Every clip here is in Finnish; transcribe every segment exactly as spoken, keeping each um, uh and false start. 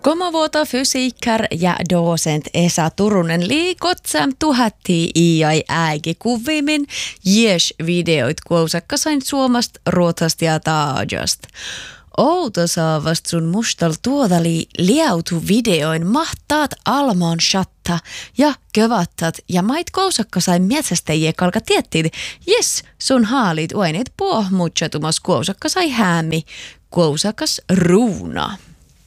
Komovuoto fysiikkar ja docent Esa Turunen liikotsam tuhatti iai äigi kuvimin jes videoit kuusakkasain Suomasta, Ruotsasta ja Taajasta. Outo saavast sun mustal tuodali liautu videoin mahtaat almoon shatta ja kövattat ja mait kousakkasain metsästäjiä kalka tiettiin, jes sun haalit uaineet puohmutsatumas kousakkasai häämi, kousakas ruuna.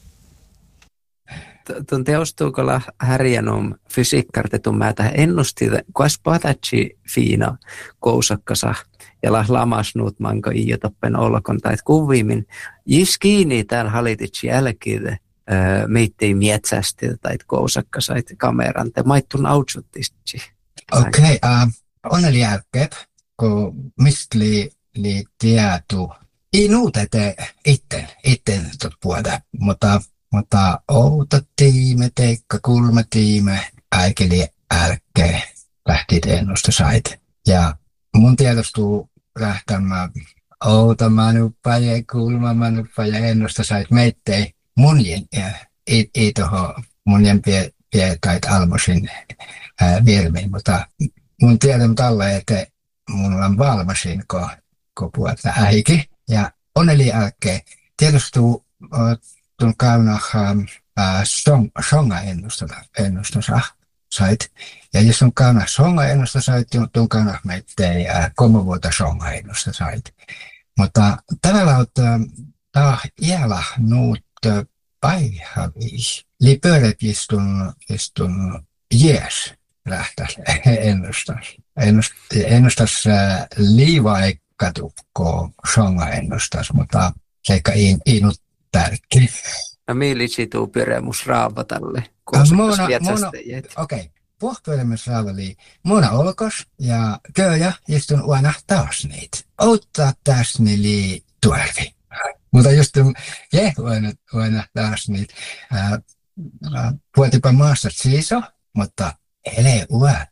Tuon teostuukolla härjänum fysiikkartetun määtä ennusti, kuas patatsi fiina kousakkasa ja lah lamasnuut manko iiotoppen olkon tai kuvimin. Jis kiinni täällä halititsi jälkeen meittei mietsästi tai kousakkasait kameran te maittun autsuttisti. Okei, okay, uh, onneli jälkeen, kun mistä li, li tietu. Ei nuute te itten, itten tot puolta, mutta Mutta outo tiime, teikka kulma tiime, äikeli älkeen lähtit ennustusait. Ja mun tiedostuu lähtämään outo manuppa ja kulma manuppa ja ennustusait meittei munjen, ei, ei toho munjen pie, piekait almosin ää, virmiin, mutta mun tiedän tällä, että mulla on valmasin, kun ko puolta äiki. Ja onneli älkeen tiedostuu tuon kaunahan songa ennustusa sait. Ja jos on kauna songa ennustusa sait, tuon kauna meittei komovuota songa ennustusa sait. Mutta tavallaan tämä iällä nuut päivävi. Li pyörät istun, istun jes lähtäisi ennustas. Ennustas, ennustas liivaikkatukko songa ennustas, mutta seikka ei, ei nyt tärkeä. No miilitsi tuu pyremus raava tälle kousakas metsästäjät? Okei, okay. Puhpyremus raava oli muna olkos ja kööjä istun uana taas niitä. Outtaa taas niili tuervi. Mutta just je uana, uana taas niitä. Puhutipa maasta siiso, mutta ele uättä.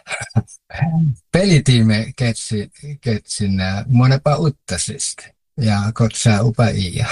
Pelitiime ketsin, ketsin monepa uttasista ja kotsaa upa iia.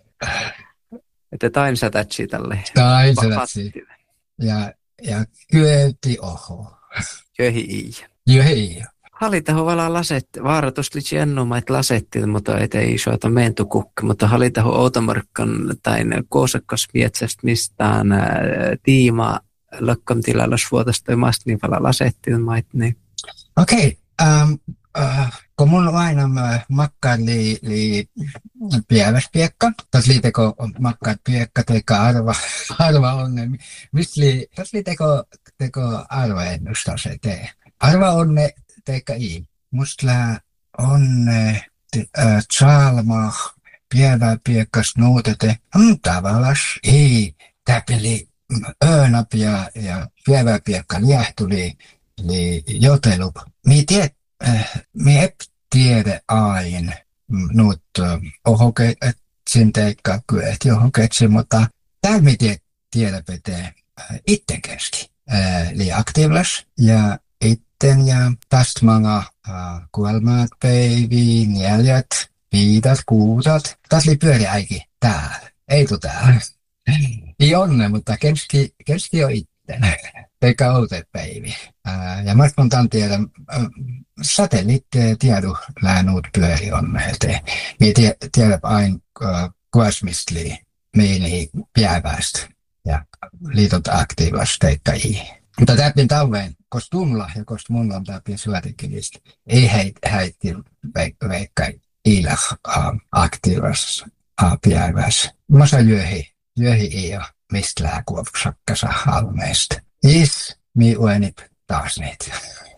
Että tain sätätsi tälle. Tain sätätsi. Ja, ja kyöti oho. Jöhi iia. Jöhi iia. Halitaho vala laset, vaaratus litsi ennumait lasettil, mutta ei soita meentu kukki, mutta halitaho outomarkkan tain koosakkas mietsästä mistään tiima lökkam tilalla suotasta maasta niin vala lasettil mait. Niin. Okei. Okay, um, uh, kun mun on aina makkaan li, li piäväs piekka, tas li teko makkaat piekka, teikka arva, arva onne. Mistä li, tas li teko, teko arva ennustas etee. Arva onne teikka i. Musta onne äh, tsalma pievä piekkas nuutete. Hmm, tavallas. Ei, täpeli öönap ja, ja pievä piekka liehtuli li jotelup. Mi tiet, äh, mi ep tiede ain nuut ohoke, et sin teikka kyet johoketsi, mutta täällä mi tiet tiede petee äh, itten keski. Äh, li aktiivlas ja itten ja tästä manga äh, kuelmaat päiviin, jäljet, viitat, kuutat. Tässä li pyöri äiki täällä. Ei tu täällä. Ei onne, mutta keski, keski on itten. Teikka outeet päivi. Äh, ja mä spontaan tiedä, äh, satelliittien tiedu läänuut pyöri onne eteen. Mie tie, tiedä aina äh, kuasmistli miini päivästä ja liitot aktiivas teikka i. Mutta täppin taueen, koska tunla ja koska mulla on täppin syötikivistä, ei häitti veikka iillä aktiivassa päivässä. Mä saan jöhi, jöhi ei ole mistä lääkuopsakkasa halmeista. Is, mi uenip taas niitä.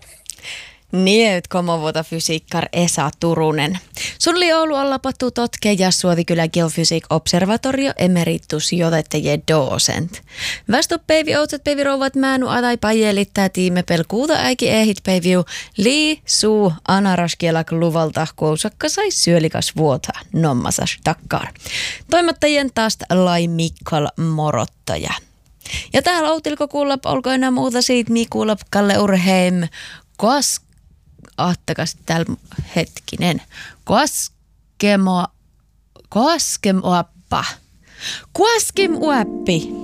Niet komovuota fysiikkar Esa Turunen. Sun li Oulu olla pattu totke ja Suotikylä Geofysiik Observatorio emeritus jotettaje docent. Västöpäivi outset päivi rouvat määnu adai pajelittää tiime pelkuuta äiki ehit päiviu lii suu anaraskielak luvalta kousakka sai syölikas vuota nommasas takkar. Toimittajien taas Lai Mikkal Morottaja. Ja täällä outilko kuullap, olko enää muuta siitä, mi kuullap Kalle Urheim, koas, aattakas täällä hetkinen, koaskemoa, koaskemoappa, koaskemoappi.